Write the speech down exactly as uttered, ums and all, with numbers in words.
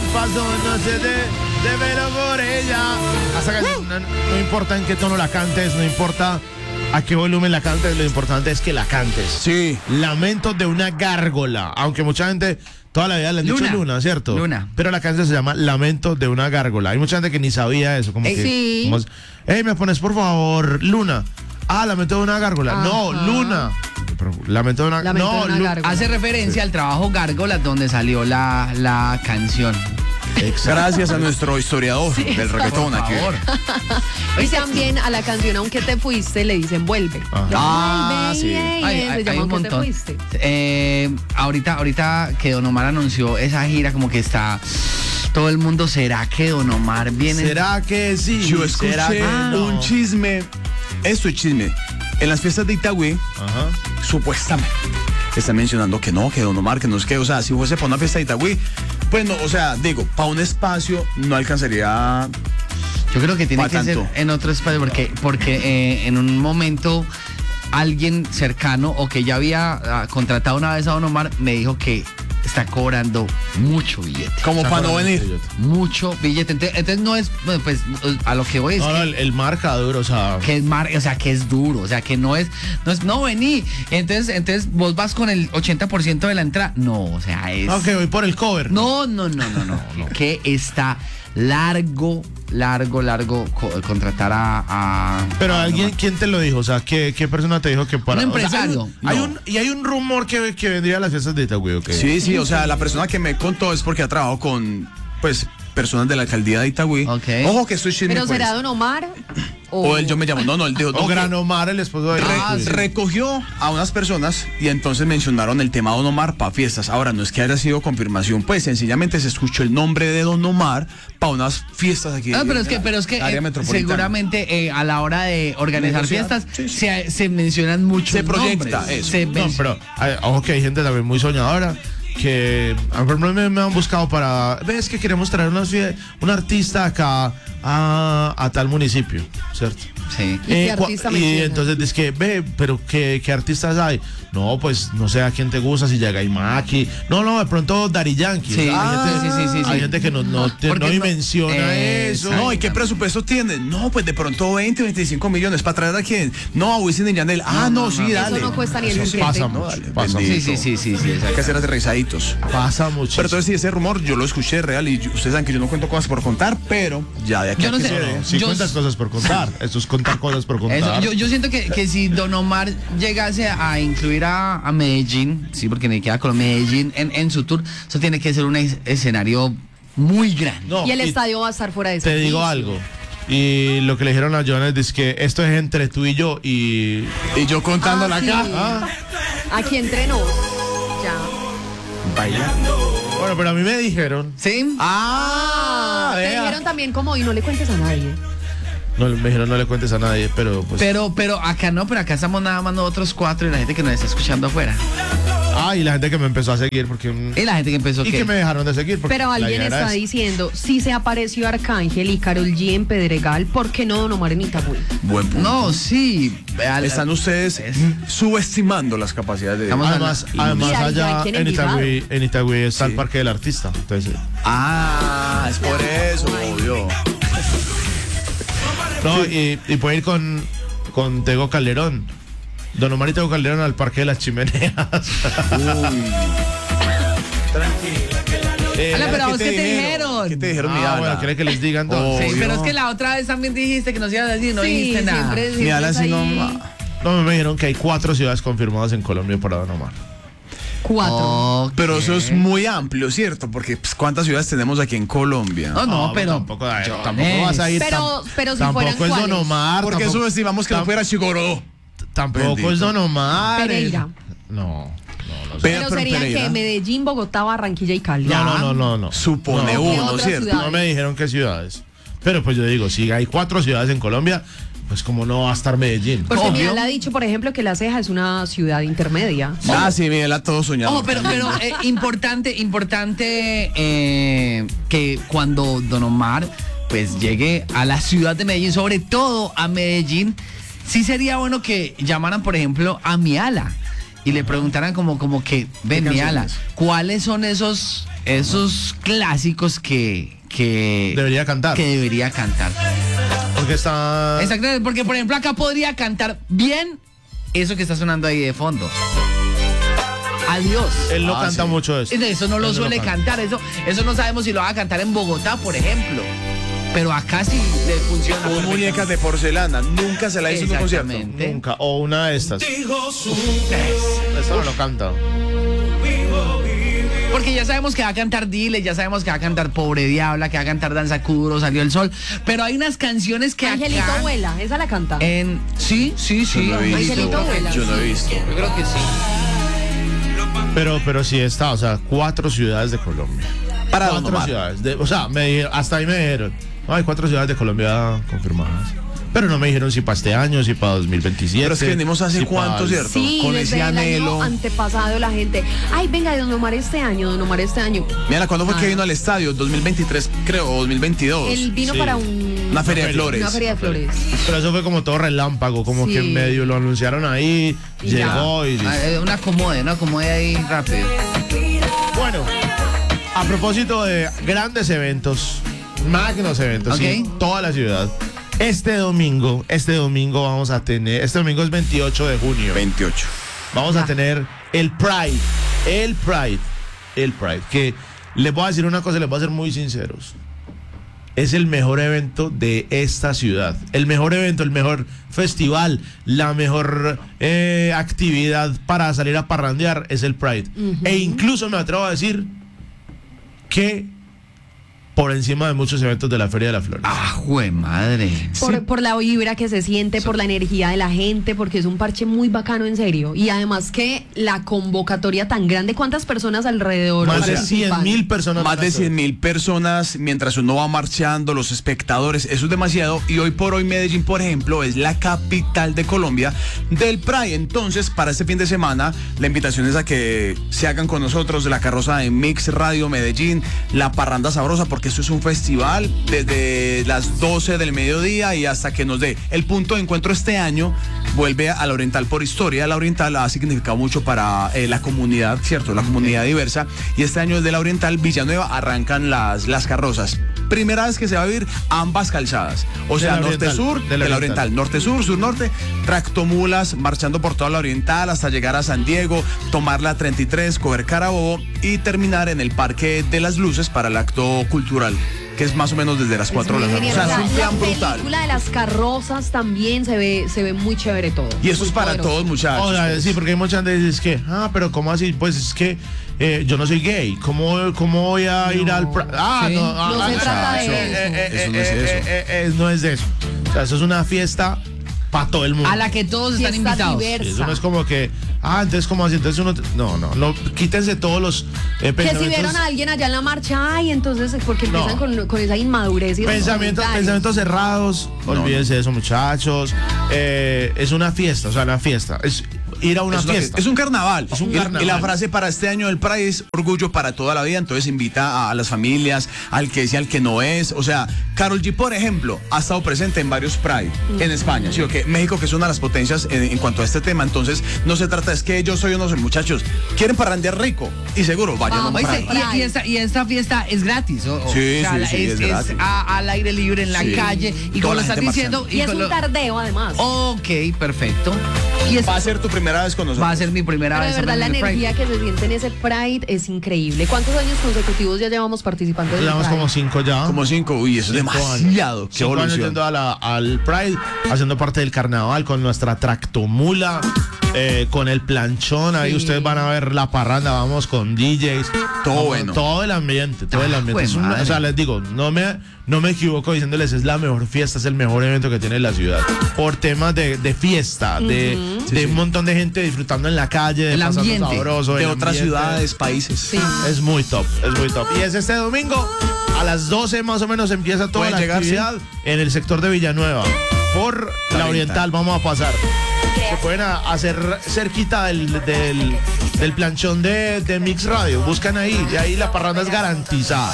pasó, no se de, de velo por ella. Hasta que, no, no importa en qué tono la cantes, no importa a qué volumen la cantes, lo importante es que la cantes. Sí. Lamentos de una gárgola, aunque mucha gente toda la vida le han dicho Luna. Luna, ¿cierto? Luna. Pero la canción se llama Lamentos de una gárgola. Hay mucha gente que ni sabía eso, como Eh, que... sí. como es, hey, me pones por favor Luna. Ah, Lamento de una gárgola. Ajá. No, Luna. Pero, Lamento de una, Lamento no, de una Lu- gárgola. Hace referencia al trabajo Gárgolas donde salió la, la canción. Gracias a nuestro historiador del reggaetón Por aquí. favor. Y también a la canción Aunque te fuiste le dicen vuelve. Ajá. Ah, Vuelve, sí. y Hay, se hay- llama hay un Aunque te montón. fuiste. Eh, ahorita, ahorita que Don Omar anunció esa gira, como que está todo el mundo. ¿Será que Don Omar viene? ¿Será que sí? Yo escuché ¿Será que no? un chisme. Esto es chisme. En las fiestas de Itagüí, Ajá. supuestamente, están mencionando que no, que Don Omar, que no es que, o sea, si fuese para una fiesta de Itagüí, pues no, o sea, digo, para un espacio no alcanzaría. Yo creo que tiene Pa' que ser tanto. en otro espacio porque, porque eh, en un momento alguien cercano o que ya había ah, contratado una vez a Don Omar me dijo que está cobrando mucho billete. Como para no venir. Mucho billete. Entonces, entonces no es, bueno, pues a lo que voy es No, no, que, el, el marca duro, o sea... que es mar, o sea, que es duro, o sea, que no es, no es, no vení. Entonces, entonces vos vas con el ochenta por ciento de la entrada. No, o sea, es. Ok, voy por el cover. No, no, no, no, no. Que está largo, largo, largo co- contratar a. a- Pero a alguien, Don Omar. ¿quién te lo dijo? O sea, ¿qué, qué persona te dijo que para...? Un o sea, empresario. hay un- hay No. un, y hay un rumor que, que vendría a las fiestas de Itagüí, ¿ok? Sí, sí, o sea, la persona que me contó es porque ha trabajado con, pues, personas de la alcaldía de Itagüí. Ok. Ojo que estoy chisme, Pero pues. será Don Omar O él yo me llamo. No, no, él dijo. O no, Gran que Omar, el esposo de... re- Ah, sí. recogió a unas personas y entonces mencionaron el tema Don Omar para fiestas. Ahora, no es que haya sido confirmación, pues sencillamente se escuchó el nombre de Don Omar para unas fiestas aquí. No, pero en es que, la pero es que área eh, metropolitana. seguramente eh, a la hora de organizar Negociar. fiestas Sí, sí. Se, se mencionan muchos Se proyecta nombres. eso. Se No, men- pero hay- ojo que hay gente también muy soñadora que a mí me, me han buscado para... Ves que queremos traer una, fie- un artista acá a, a tal municipio, ¿cierto? Sí. ¿Y qué cua- artista y menciona? entonces dice que, ve, pero ¿qué, qué artistas hay? No, pues no sé a quién te gusta, si llega Imaki. No, no, de pronto Daddy Yankee. Sí, hay, ah, gente, sí, sí, sí, hay sí. gente que no, no, te- Porque no no- dimensiona eh, eso. No, ¿y qué presupuesto tienen? No, pues de pronto veinte, veinticinco millones. ¿Para traer a quién? No, a Wisin y Yandel. Ah, no, sí, dale. Eso no cuesta ni el Eso billete. pasa No, mucho. dale, Pasa, bendito. Sí, sí, sí, sí, sí, Hay exacto. que hacer aterrizaditos. pasa mucho. Pero entonces sí, ese rumor yo lo escuché real y yo- ustedes saben que yo no cuento cosas por contar, pero ya de aquí Yo a no que sé. se No, dé. no, si Yo- cuentas cosas por contar. Esto es contar cosas por contar. Eso, yo, yo siento que, que si Don Omar llegase a incluir a, a Medellín, sí, porque me queda con Medellín en, en su tour, eso tiene que ser un es- escenario muy grande. No, Y el y estadio va a estar fuera de te digo servicio. algo. Y lo que le dijeron a Jonas es que esto es entre tú y yo y... Y yo contándola Ah, acá. sí. Ah, Aquí entre nos. Ya. bueno, pero a mí me dijeron... ¿Sí? Ah, Te vea. dijeron también como y no le cuentes a nadie. No, me dijeron no le cuentes a nadie, pero pues... Pero, pero acá no, pero acá estamos nada más nosotros cuatro y la gente que nos está escuchando afuera. Ah, y la gente que me empezó a seguir porque... mm, Y la gente que empezó Y que... que me dejaron de seguir porque Pero la alguien idea era está esa. diciendo, si se apareció Arcángel y Karol G en Pedregal, ¿por qué no Don Omar en Itagüí? Buen punto. No, sí. Al- Están ustedes mm, subestimando las capacidades de. Estamos Además, Y- además y hay- allá hay quien en envigado. Itagüí, en Itagüí está Sí. el Parque del Artista. Entonces, Ah, es por eso, obvio. no, y, y puede ir con, con Tego Calderón. Don Omar y Tego Calderón al Parque de las Chimeneas. Eh, Ala, pero a ¿qué vos te qué te dijeron? dijeron. ¿Qué te dijeron, mi ah, Ala? bueno, ¿quiere que les digan todo? Oh, Sí, Obvio. pero es que la otra vez también dijiste que nos ibas a decir, no Sí, dijiste nada. siempre, siempre Mi Ala es sí no. ahí. No, me dijeron que hay cuatro ciudades confirmadas en Colombia para Don Omar. Cuatro. Ok. Pero eso es muy amplio, ¿cierto? Porque pues, ¿cuántas ciudades tenemos aquí en Colombia? No, no, No, pero... tampoco, ay, Jones. tampoco vas a ir. Pero, pero si Tampoco fueran es Don cuáles. Omar. Porque tampoco, subestimamos que no tam- fuera Chigorodó. Tampoco Bendito. es Don Omar. Pereira. No, no, no. Pero- Pero pero serían Pereira. que Medellín, Bogotá, Barranquilla y Cali. No, no, no, no, no. Supone No, uno, otra ¿cierto? ciudad? No me dijeron qué ciudades. Pero pues yo digo, si hay cuatro ciudades en Colombia, pues como no va a estar Medellín. Porque Obvio. Miguel ha dicho, por ejemplo, que La Ceja es una ciudad intermedia. Ah, sí, Miguel, a todos soñado. Ojo, pero, pero eh, importante, importante eh, que cuando Don Omar pues llegue a la ciudad de Medellín, sobre todo a Medellín, sí sería bueno que llamaran, por ejemplo, a Miala y le preguntaran como, como que, ven, ¿Qué Miala, canciones? ¿cuáles son esos esos clásicos que, que Debería cantar. que debería cantar. Porque está... Exactamente, porque por ejemplo acá podría cantar bien eso que está sonando ahí de fondo. Adiós. Él no Ah, canta sí. mucho eso. Eso no lo Él suele canta. cantar, eso, eso no sabemos si lo va a cantar en Bogotá, por ejemplo. Pero acá sí le funciona. Con muñecas de porcelana. Nunca se la hizo en un concierto. Exactamente. Nunca. O una de estas. Esta no lo canta. Porque ya sabemos que va a cantar Dile, ya sabemos que va a cantar Pobre Diabla, que va a cantar Danza Kuduro, Salió el Sol. Pero hay unas canciones que Angelito acá... Vuela, esa la canta. En, sí, sí, sí. Yo no he visto. Angelito Vuela. Yo no he visto. Yo creo que sí. Pero, pero sí está, o sea, cuatro ciudades de Colombia. Para Don Cuatro Omar. ciudades. de- o sea, me dijeron, hasta ahí me dijeron, no, hay cuatro ciudades de Colombia confirmadas. Pero no me dijeron si para este año, si para dos mil veintisiete. Pero es que venimos hace si cuánto, para- ¿cierto? Sí, Con desde ese el anhelo. año antepasado la gente, ay, venga, Don Omar este año, Don Omar este año. Mira, ¿cuándo fue Ah. que vino al estadio? dos mil veintitrés, creo, o dos mil veintidós. Él vino sí. para un... Una feria de Una flores. Una feria de flores. Pero eso fue como todo relámpago, como Sí. que en medio lo anunciaron ahí, Y ya. llegó y listo. Ah, eh, Una acomode, una acomode ahí rápido. Bueno, a propósito de grandes eventos, magnos eventos, Ok. sí, en toda la ciudad. Este domingo, este domingo vamos a tener, este domingo es veintiocho de junio. veintiocho. Vamos a Ya. tener el Pride, el Pride, el Pride, que les voy a decir una cosa, les voy a ser muy sinceros. Es el mejor evento de esta ciudad. El mejor evento, el mejor festival, la mejor eh, actividad para salir a parrandear es el Pride. E incluso me atrevo a decir que por encima de muchos eventos de la Feria de las Flores. Ah, jue madre. Por, Sí. por la vibra que se siente, por la energía de la gente, porque es un parche muy bacano, en serio. Y además que la convocatoria tan grande, ¿cuántas personas alrededor Más de participan? cien mil personas. Más van a de estar. cien mil personas mientras uno va marchando, los espectadores, eso es demasiado. Y hoy por hoy Medellín, por ejemplo, es la capital de Colombia del Pride. Entonces, para este fin de semana, la invitación es a que se hagan con nosotros la carroza de Mix Radio Medellín, la parranda sabrosa, porque esto es un festival desde las doce del mediodía y hasta que nos dé el punto de encuentro este año. Vuelve a la Oriental por historia. La Oriental ha significado mucho para eh, la comunidad, ¿cierto? La comunidad diversa. Y este año desde la Oriental Villanueva arrancan las, las carrozas. Primera vez que se va a vivir ambas calzadas. O De sea, la Oriental, norte-sur, de de la la Oriental. Oriental. Norte-sur, sur-norte, tractomulas marchando por toda la Oriental hasta llegar a San Diego, tomar la treinta y tres, coger Carabobo y terminar en el Parque de las Luces para el acto cultural, que es más o menos desde las Es cuatro de muy la tarde. O genial. sea, es un la, plan la brutal. película de las carrozas también se ve, se ve muy chévere todo. Y eso Muy es para poderoso. todos, muchachos. O sea, pues. sí, porque hay mucha gente que dice que, ah, pero ¿cómo así? Pues es que eh, yo no soy gay. ¿Cómo, cómo voy a ir al... pra- Ah, Sí. no, ah, No se ah, trata de eh, eh, eso. eh, Eso no es eh, eso. eh, eh, eh, no es de eso. O sea, eso es una fiesta para todo el mundo. A la que todos están Fiesta invitados. diversa. Sí, eso no es como que, ah, entonces como así, entonces uno... No, no, no, quítense todos los eh, Que si pensamientos... vieron a alguien allá en la marcha, ay, entonces es porque No. empiezan con, con esa inmadurez y esos Pensamientos, comentarios. pensamientos cerrados, olvídense de eso, muchachos. Eh, es una fiesta, o sea, una fiesta. Es ir a una Es, una fiesta. fiesta. Es un carnaval. Es un Y- carnaval. Y la frase para este año del Pride es orgullo para toda la vida. Entonces invita a, a las familias, al que es y al que no es. O sea, Karol G, por ejemplo, ha estado presente en varios Pride en España. ¿Sí o qué? México, que es una de las potencias en, en cuanto a este tema. Entonces, no se trata, es que yo soy o no soy, muchachos. Quieren parrandear rico y seguro vayan a un Vamos, Oíste, Pride. y, y esta, y esta fiesta es gratis. O, o- Sí, o sea, sí, la- sí, es, es es gratis. a- al aire libre, en la Sí. calle. Y Toda como lo la están gente diciendo. marchando. Y es con un lo- tardeo, además. Ok, perfecto. Y es- Va a ser tu primera vez con nosotros. va a ser mi primera Pero de vez. verdad la hablando de Pride. energía que se siente en ese Pride es increíble. ¿Cuántos años consecutivos ya llevamos participando en el Llevamos Pride? como cinco ya. Como cinco. Uy, eso es Cinco demasiado. años. Qué Cinco años evolución. yendo a la- al Pride, haciendo parte del carnaval con nuestra tractomula, eh, con el planchón. Ahí Sí. ustedes van a ver la parranda, vamos con D Js. Todo Vamos, bueno. Todo el ambiente, todo el Ah, ambiente. Es jue un- madre. o sea, les digo, no me, no me equivoco diciéndoles, es la mejor fiesta, es el mejor evento que tiene la ciudad. Por temas de, de fiesta, de, de un montón de gente disfrutando en la calle, de El pasando ambiente. sabroso. De el otras ambiente. ciudades, países. Sí. Es muy top, es muy top. Y es este domingo, a las doce más o menos empieza toda Pueden la llegar, actividad en el sector de Villanueva. Por la, La Oriental Oriental. vamos a pasar. Se pueden a- hacer cerquita del, del, del planchón de, de Mix Radio. Buscan ahí y ahí la parranda es garantizada.